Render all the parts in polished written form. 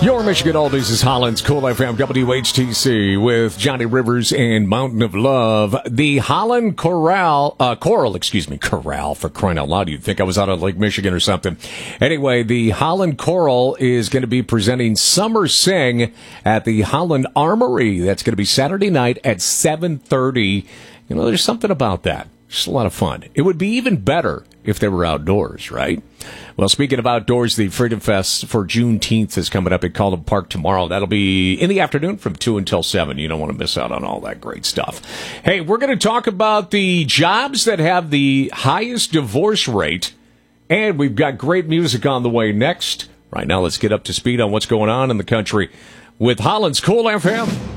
Your Michigan Oldies is Holland's Cool FM WHTC with Johnny Rivers and Mountain of Love. The Holland Choral, for crying out loud. You'd think I was out of Lake Michigan or something. Anyway, the Holland Choral is going to be presenting Summer Sing at the Holland Armory. That's going to be Saturday night at 7:30. You know, there's something about that. Just a lot of fun. It would be even better if they were outdoors, right? Well, speaking of outdoors, the Freedom Fest for Juneteenth is coming up at Calden Park tomorrow. That'll be in the afternoon from 2 until 7. You don't want to miss out on all that great stuff. Hey, we're going to talk about the jobs that have the highest divorce rate, and we've got great music on the way next. Right now, let's get up to speed on what's going on in the country with Holland's Cool FM.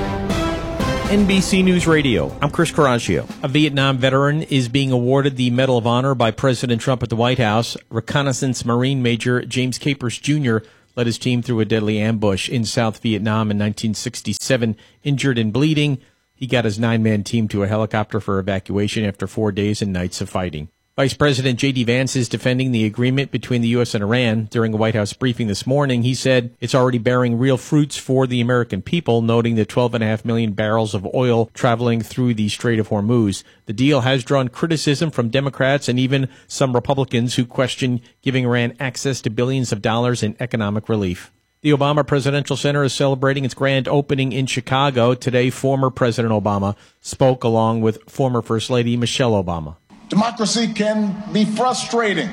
NBC News Radio. I'm Chris Coraggio. A Vietnam veteran is being awarded the Medal of Honor by President Trump at the White House. Reconnaissance Marine Major James Capers Jr. led his team through a deadly ambush in South Vietnam in 1967. Injured and bleeding, he got his 9-man team to a helicopter for evacuation after 4 days and nights of fighting. Vice President J.D. Vance is defending the agreement between the U.S. and Iran. During a White House briefing this morning, he said it's already bearing real fruits for the American people, noting the 12.5 million barrels of oil traveling through the Strait of Hormuz. The deal has drawn criticism from Democrats and even some Republicans who question giving Iran access to billions of dollars in economic relief. The Obama Presidential Center is celebrating its grand opening in Chicago. Today, former President Obama spoke along with former First Lady Michelle Obama. Democracy can be frustrating.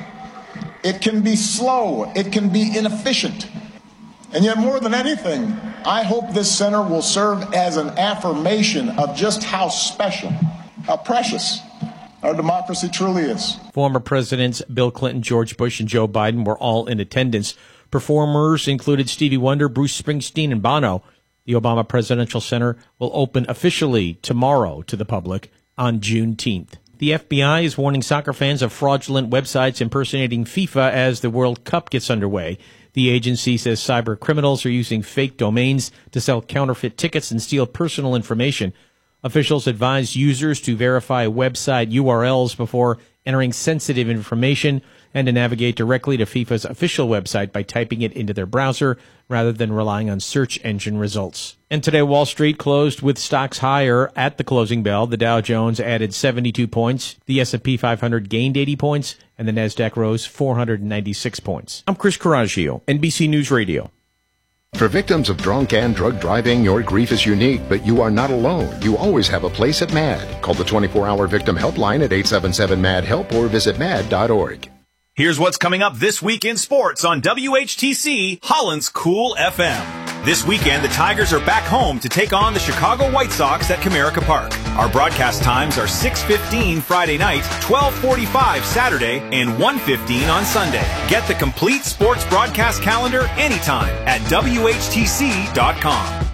It can be slow. It can be inefficient. And yet, more than anything, I hope this center will serve as an affirmation of just how special, how precious our democracy truly is. Former Presidents Bill Clinton, George Bush, and Joe Biden were all in attendance. Performers included Stevie Wonder, Bruce Springsteen, and Bono. The Obama Presidential Center will open officially tomorrow to the public on Juneteenth. The FBI is warning soccer fans of fraudulent websites impersonating FIFA as the World Cup gets underway. The agency says cyber criminals are using fake domains to sell counterfeit tickets and steal personal information. Officials advise users to verify website URLs before entering sensitive information and to navigate directly to FIFA's official website by typing it into their browser rather than relying on search engine results. And today, Wall Street closed with stocks higher at the closing bell. The Dow Jones added 72 points, the S&P 500 gained 80 points, and the Nasdaq rose 496 points. I'm Chris Coraggio, NBC News Radio. For victims of drunk and drug driving, your grief is unique, but you are not alone. You always have a place at MAD. Call the 24-hour victim helpline at 877-MAD-HELP or visit mad.org. Here's what's coming up this week in sports on WHTC, Holland's Cool FM. This weekend, the Tigers are back home to take on the Chicago White Sox at Comerica Park. Our broadcast times are 6:15 Friday night, 12:45 Saturday, and 1:15 on Sunday. Get the complete sports broadcast calendar anytime at WHTC.com.